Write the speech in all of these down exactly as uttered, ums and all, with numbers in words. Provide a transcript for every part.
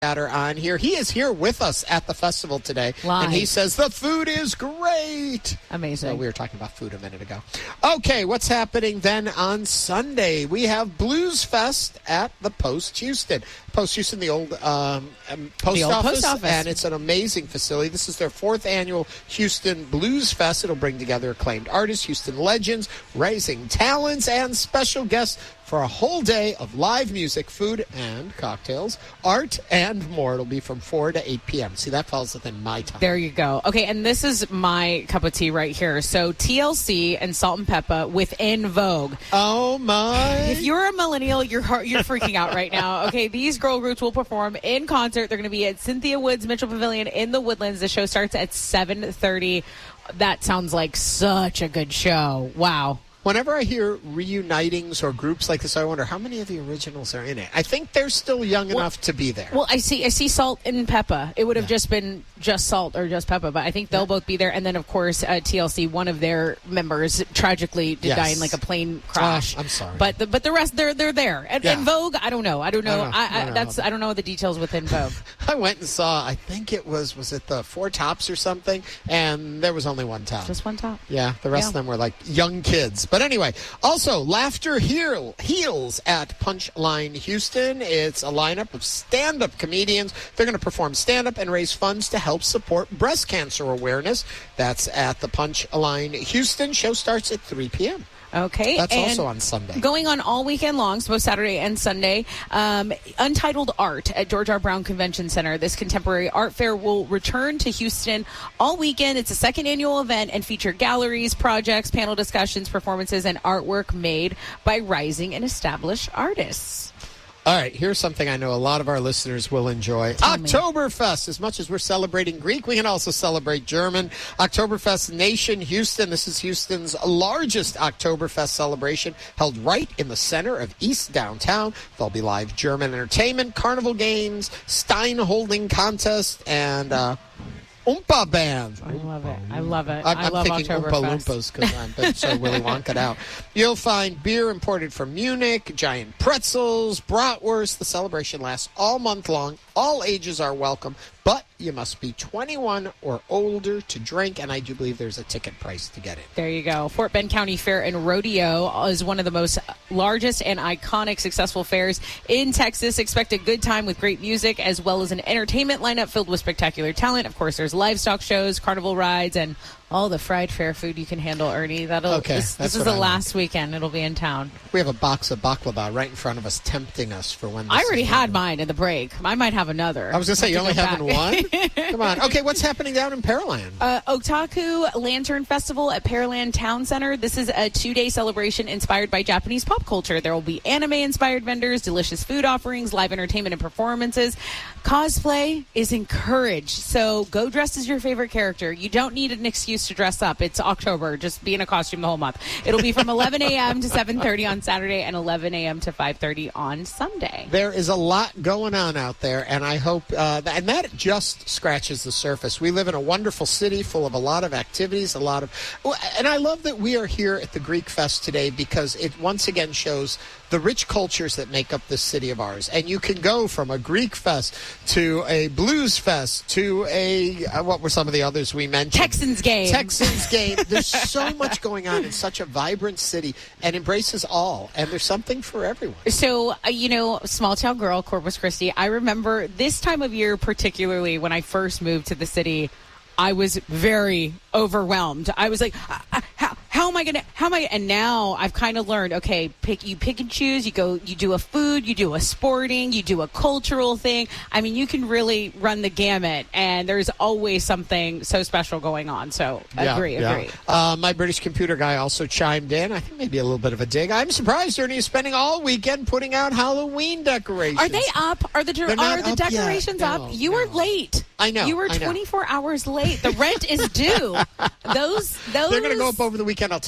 on here. He is here with us at the festival today. Live. And he says the food is great. Amazing. So we were talking about food a minute ago. Okay, what's happening then on Sunday? We have Blues Fest at the Post Houston. Post Houston, the old, um, um, post, the old office, post office, and it's an amazing facility. This is their fourth annual Houston Blues Fest. It'll bring together acclaimed artists, Houston legends, rising talents, and special guests for a whole day of live music, food, and cocktails, art, and more. It'll be from four to eight p.m. See, that falls within my time. There you go. Okay, and this is my cup of tea right here. So T L C and Salt and Peppa with En Vogue. Oh, my. If you're a millennial, you're you're freaking out right now. Okay, these girl groups will perform in concert. They're going to be at Cynthia Woods Mitchell Pavilion in the Woodlands. The show starts at seven thirty. That sounds like such a good show. Wow. Whenever I hear reunitings or groups like this, I wonder how many of the originals are in it. I think they're still young well, enough to be there. Well, I see I see Salt and Peppa. It would have yeah. just been just Salt or just Peppa, but I think they'll yeah. both be there. And then, of course, uh, T L C, one of their members tragically did yes. die in like a plane crash. Oh, I'm sorry. But the, but the rest, they're they're there. And, yeah. and Vogue, I don't know. I don't know. I, don't know. I, I, I don't that's know. I don't know the details within Vogue. I went and saw, I think it was, was it the Four Tops or something? And there was only one top. Just one top. Yeah, the rest yeah. of them were like young kids. But anyway, also, Laughter Heel, Heals at Punchline Houston. It's a lineup of stand-up comedians. They're going to perform stand-up and raise funds to help support breast cancer awareness. That's at the Punchline Houston. Show starts at three p.m. Okay. That's and also on Sunday. Going on all weekend long, so both Saturday and Sunday, um, Untitled Art at George R. Brown Convention Center. This contemporary art fair will return to Houston all weekend. It's a second annual event and feature galleries, projects, panel discussions, performances, and artwork made by rising and established artists. All right, here's something I know a lot of our listeners will enjoy. Tell Oktoberfest. As much as we're celebrating Greek, we can also celebrate German. Oktoberfest Nation Houston. This is Houston's largest Oktoberfest celebration, held right in the center of East Downtown. There'll be live German entertainment, carnival games, Stein holding contest, and uh, Oompa Band. I love it. I love it. I'm, I I'm love thinking Oompa Loompas because I'm been so Willy Wonka out. You'll find beer imported from Munich, giant pretzels, bratwurst. The celebration lasts all month long. All ages are welcome, but you must be twenty-one or older to drink, and I do believe there's a ticket price to get in. There you go. Fort Bend County Fair and Rodeo is one of the most largest and iconic successful fairs in Texas. Expect a good time with great music as well as an entertainment lineup filled with spectacular talent. Of course, there's livestock shows, carnival rides, and all the fried fair food you can handle, Ernie. That'll. Okay, this, that's this is what the I last like. weekend. It'll be in town. We have a box of baklava right in front of us, tempting us for when this I already is had over. mine in the break. I might have another. I was going to say, you only go having one? Come on. Okay, what's happening down in Pearland? Uh, Otaku Lantern Festival at Pearland Town Center. This is a two-day celebration inspired by Japanese pop culture. There will be anime-inspired vendors, delicious food offerings, live entertainment and performances. Cosplay is encouraged, so go dressed as your favorite character. You don't need an excuse to dress up. It's October. Just be in a costume the whole month. It'll be from eleven a.m. to seven thirty on Saturday and eleven a.m. to five thirty on Sunday. There is a lot going on out there, and I hope, uh, and that just scratches the surface. We live in a wonderful city full of a lot of activities, a lot of, and I love that we are here at the Greek Fest today because it once again shows the rich cultures that make up this city of ours. And you can go from a Greek fest to a blues fest to a, uh, what were some of the others we mentioned? Texans game. Texans game. There's so much going on in such a vibrant city and embraces all. And there's something for everyone. So, uh, you know, small town girl, Corpus Christi, I remember this time of year, particularly when I first moved to the city, I was very overwhelmed. I was like, how, how am I going to, how am I, and now I've kind of learned, okay, pick, you pick and choose, you go, you do a food, you do a sporting, you do a cultural thing. I mean, you can really run the gamut, and there's always something so special going on. So, yeah, agree, yeah. agree. Uh, my British computer guy also chimed in. I think maybe a little bit of a dig. I'm surprised Ernie is spending all weekend putting out Halloween decorations. Are they up? Are the, They're are not the up decorations yet. up? No, You no. were late. I know. You were I know. twenty-four hours late. The rent is due. those, those. They're going to go up over the weekend. I'll tell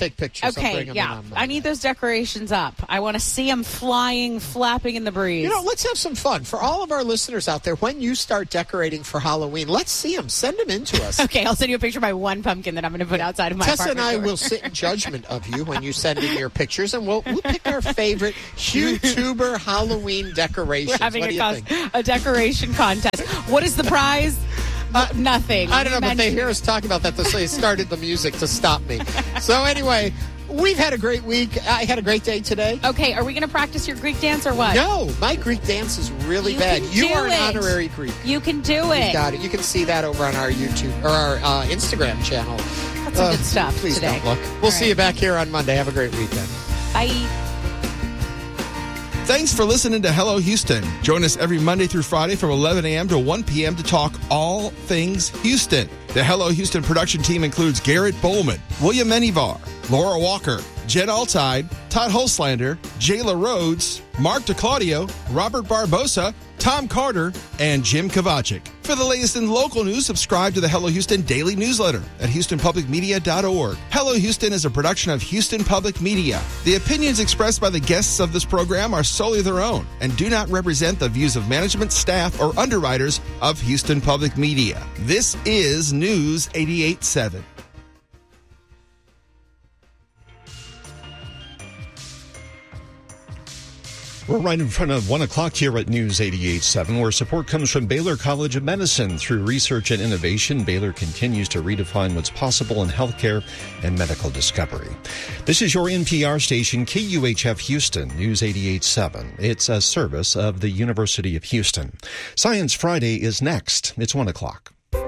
take pictures. I'll Okay, bring them yeah. in on Monday. I need those decorations up. I want to see them flying, flapping in the breeze. You know, let's have some fun. For all of our listeners out there, when you start decorating for Halloween, let's see them. Send them in to us. Okay, I'll send you a picture of my one pumpkin that I'm going to put outside of my Tessa and apartment I door. will sit in judgment of you when you send in your pictures, and we'll, we'll pick our favorite YouTuber Halloween decorations. We're having what a, do you cos- think? a decoration contest. What is the prize? Uh, nothing. I don't know, but they Mention- hear us talking about that. They started the music to stop me. So anyway, we've had a great week. I had a great day today. Okay, are we going to practice your Greek dance or what? No, my Greek dance is really You bad. can You do are an it. honorary Greek. You can do You it. got it. You can see that over on our YouTube or our uh, Instagram channel. That's some good stuff Please today. don't look. We'll All see right. you back here on Monday. Have a great weekend. Bye. Thanks for listening to Hello Houston. Join us every Monday through Friday from eleven a.m. to one p.m. to talk all things Houston. The Hello Houston production team includes Garrett Bowman, William Menivar, Laura Walker, Jen Altide, Todd Holslander, Jayla Rhodes, Mark DeClaudio, Robert Barbosa, Tom Carter, and Jim Kovacic. For the latest in local news, subscribe to the Hello Houston daily newsletter at houston public media dot org. Hello Houston is a production of Houston Public Media. The opinions expressed by the guests of this program are solely their own and do not represent the views of management, staff, or underwriters of Houston Public Media. This is News eighty-eight point seven. We're right in front of one o'clock here at News eighty-eight point seven, where support comes from Baylor College of Medicine. Through research and innovation, Baylor continues to redefine what's possible in healthcare and medical discovery. This is your N P R station, K U H F Houston, News eighty-eight point seven. It's a service of the University of Houston. Science Friday is next. It's one o'clock.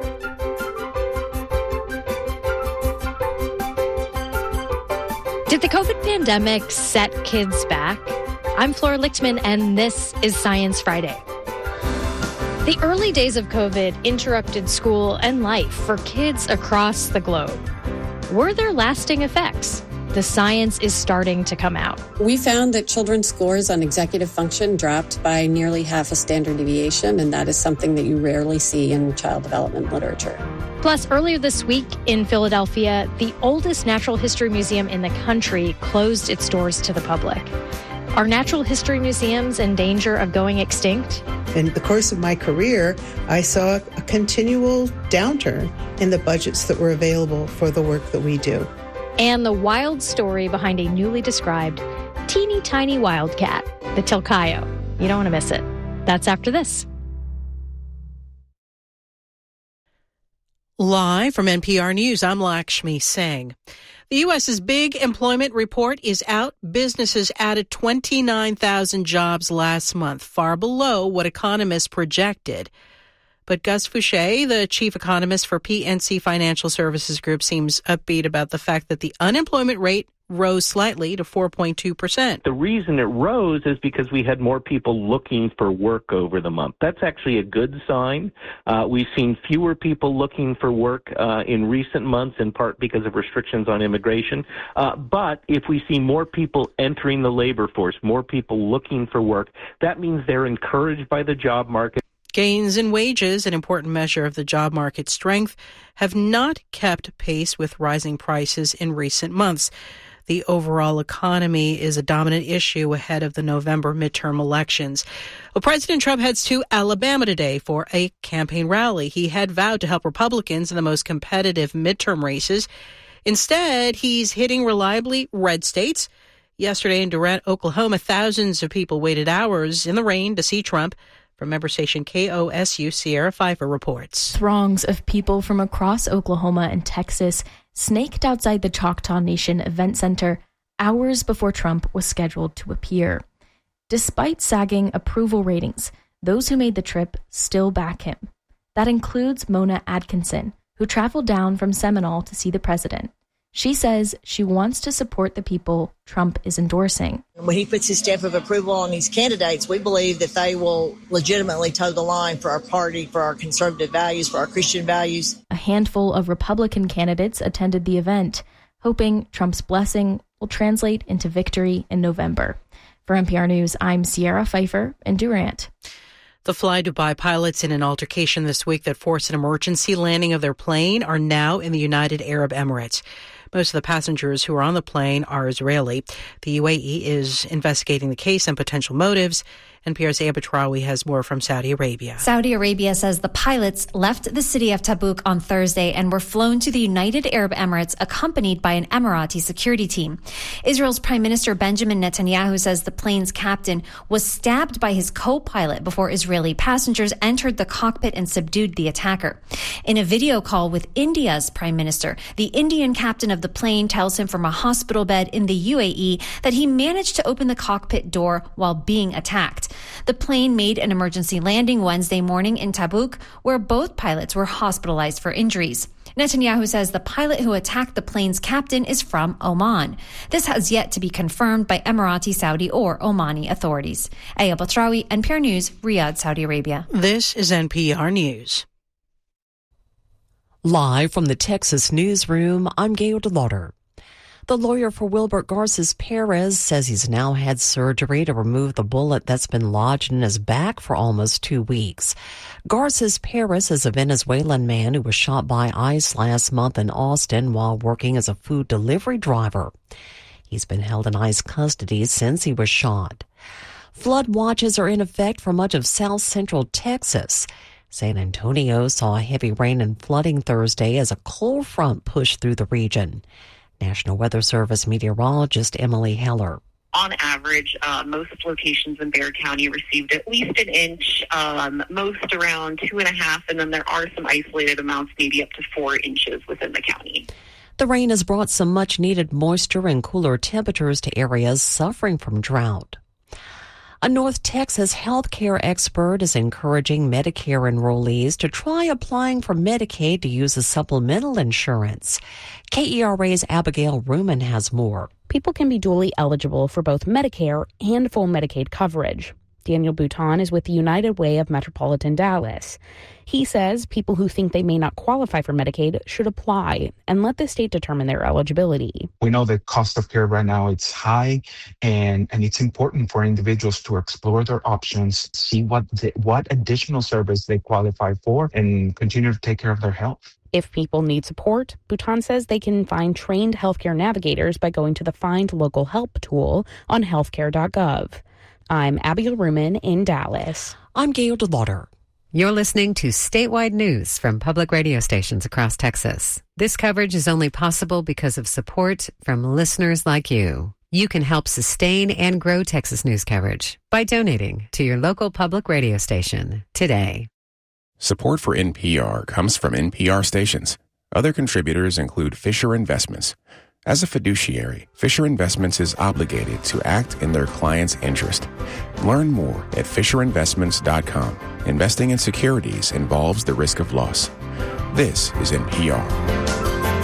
Did the COVID pandemic set kids back? I'm Flora Lichtman, and this is Science Friday. The early days of COVID interrupted school and life for kids across the globe. Were there lasting effects? The science is starting to come out. We found that children's scores on executive function dropped by nearly half a standard deviation, and that is something that you rarely see in child development literature. Plus, earlier this week in Philadelphia, the oldest natural history museum in the country closed its doors to the public. Are natural history museums in danger of going extinct? In the course of my career, I saw a continual downturn in the budgets that were available for the work that we do. And the wild story behind a newly described teeny tiny wildcat, the Tilcayo. You don't want to miss it. That's after this. Live from N P R News, I'm Lakshmi Singh. The U S's big employment report is out. Businesses added twenty-nine thousand jobs last month, far below what economists projected. But Gus Fouché, the chief economist for P N C Financial Services Group, seems upbeat about the fact that the unemployment rate rose slightly to four point two percent. The reason it rose is because we had more people looking for work over the month. That's actually a good sign. Uh, we've seen fewer people looking for work uh, in recent months, in part because of restrictions on immigration. Uh, but if we see more people entering the labor force, more people looking for work, that means they're encouraged by the job market. Gains in wages, an important measure of the job market strength, have not kept pace with rising prices in recent months. The overall economy is a dominant issue ahead of the November midterm elections. Well, President Trump heads to Alabama today for a campaign rally. He had vowed to help Republicans in the most competitive midterm races. Instead, he's hitting reliably red states. Yesterday in Durant, Oklahoma, thousands of people waited hours in the rain to see Trump. From member station K O S U, Sierra Pfeiffer reports. Throngs of people from across Oklahoma and Texas snaked outside the Choctaw Nation Event Center hours before Trump was scheduled to appear. Despite sagging approval ratings, those who made the trip still back him. That includes Mona Atkinson, who traveled down from Seminole to see the president. She says she wants to support the people Trump is endorsing. When he puts his stamp of approval on these candidates, we believe that they will legitimately toe the line for our party, for our conservative values, for our Christian values. A handful of Republican candidates attended the event, hoping Trump's blessing will translate into victory in November. For N P R News, I'm Sierra Pfeiffer in Durant. The Fly Dubai pilots in an altercation this week that forced an emergency landing of their plane are now in the United Arab Emirates. Most of the passengers who are on the plane are Israeli. The U A E is investigating the case and potential motives. N P R's Aya Batrawi has more from Saudi Arabia. Saudi Arabia says the pilots left the city of Tabuk on Thursday and were flown to the United Arab Emirates accompanied by an Emirati security team. Israel's Prime Minister Benjamin Netanyahu says the plane's captain was stabbed by his co-pilot before Israeli passengers entered the cockpit and subdued the attacker. In a video call with India's Prime Minister, the Indian captain of the plane tells him from a hospital bed in the U A E that he managed to open the cockpit door while being attacked. The plane made an emergency landing Wednesday morning in Tabuk, where both pilots were hospitalized for injuries. Netanyahu says the pilot who attacked the plane's captain is from Oman. This has yet to be confirmed by Emirati, Saudi, or Omani authorities. Aya Batrawi, N P R News, Riyadh, Saudi Arabia. This is N P R News. Live from the Texas newsroom, I'm Gail DeLauder. The lawyer for Wilbert Garces Perez says he's now had surgery to remove the bullet that's been lodged in his back for almost two weeks. Garces Perez is a Venezuelan man who was shot by ICE last month in Austin while working as a food delivery driver. He's been held in ICE custody since he was shot. Flood watches are in effect for much of south central Texas. San Antonio saw heavy rain and flooding Thursday as a cold front pushed through the region. National Weather Service meteorologist Emily Heller. On average, uh, most locations in Bexar County received at least an inch, um, most around two and a half, and then there are some isolated amounts, maybe up to four inches within the county. The rain has brought some much-needed moisture and cooler temperatures to areas suffering from drought. A North Texas healthcare expert is encouraging Medicare enrollees to try applying for Medicaid to use as supplemental insurance. K E R A's Abigail Ruman has more. People can be dually eligible for both Medicare and full Medicaid coverage. Daniel Bouton is with the United Way of Metropolitan Dallas. He says people who think they may not qualify for Medicaid should apply and let the state determine their eligibility. We know the cost of care right now, it's high, and, and it's important for individuals to explore their options, see what the, what additional service they qualify for, and continue to take care of their health. If people need support, Bouton says they can find trained healthcare navigators by going to the Find Local Help tool on healthcare dot gov. I'm Abigail Ruman in Dallas. I'm Gail DeLauder. You're listening to statewide news from public radio stations across Texas. This coverage is only possible because of support from listeners like you. You can help sustain and grow Texas news coverage by donating to your local public radio station today. Support for N P R comes from N P R stations. Other contributors include Fisher Investments. As a fiduciary, Fisher Investments is obligated to act in their client's interest. Learn more at fisher investments dot com. Investing in securities involves the risk of loss. This is N P R.